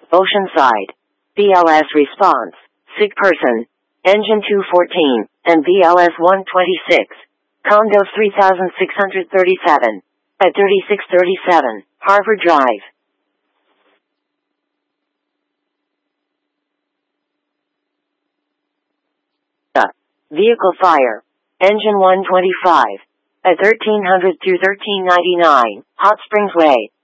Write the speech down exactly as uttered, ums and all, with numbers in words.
Oceanside. B L S response, sick person, engine two fourteen, and B L S one twenty-six. Condo three thousand six hundred thirty-seven. At thirty-six thirty-seven, Harvard Drive. Uh, vehicle fire. Engine one twenty-five. At thirteen hundred through thirteen ninety-nine, Hot Springs Way.